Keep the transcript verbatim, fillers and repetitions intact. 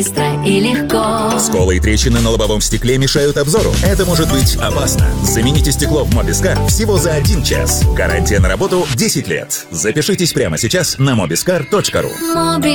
Быстро и легко. Сколы и трещины на лобовом стекле мешают обзору. Это может быть опасно. Замените стекло в Мобискар всего за один час. Гарантия на работу десять лет. Запишитесь прямо сейчас на мобискар точка ру.